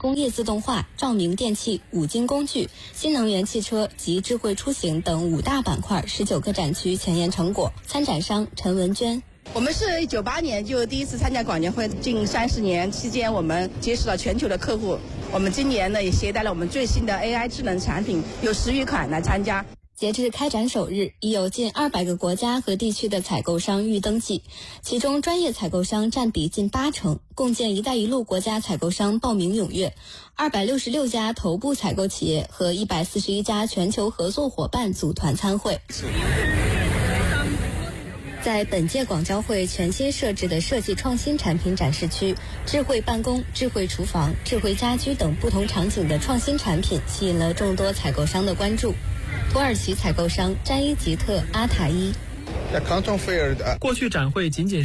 工业自动化、照明电器、五金工具、新能源汽车及智慧出行等5大板块19个展区前沿成果。参展商陈文娟。 我们是98年就第一次参加广电会，近30年期间，我们结识了全球的客户。我们今年呢也携带了我们最新的 AI 智能产品，有10余款来参加。 截至开展首日，已有近200个国家和地区的采购商预登记，其中专业采购商占比近80%，共建“一带一路”国家采购商报名踊跃，266家头部采购企业和141家全球合作伙伴组团参会。在本届广交会全新设置的设计创新产品展示区，智慧办公、智慧厨房、智慧家居等不同场景的创新产品吸引了众多采购商的关注。土耳其采购商詹伊吉特阿塔伊。 过去展会仅仅